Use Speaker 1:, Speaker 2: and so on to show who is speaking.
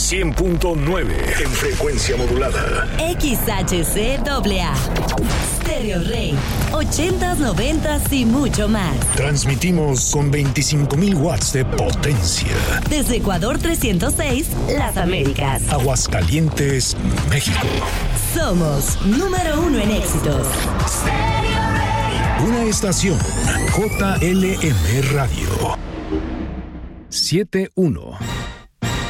Speaker 1: 100.9 en frecuencia modulada.
Speaker 2: XHCAA. Stereo Rey. 80s, 90s y mucho más.
Speaker 1: Transmitimos con 25,000 watts de potencia.
Speaker 2: Desde Ecuador 306, Las Américas.
Speaker 1: Aguascalientes, México.
Speaker 2: Somos número 1 en éxitos.
Speaker 1: Una estación JLM Radio. 71